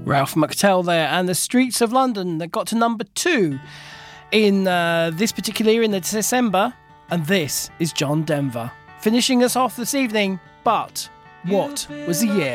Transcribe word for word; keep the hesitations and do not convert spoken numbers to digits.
Ralph McTell there, and The Streets of London that got to number two in uh, this particular year in the December. And this is John Denver finishing us off this evening. But what was the year?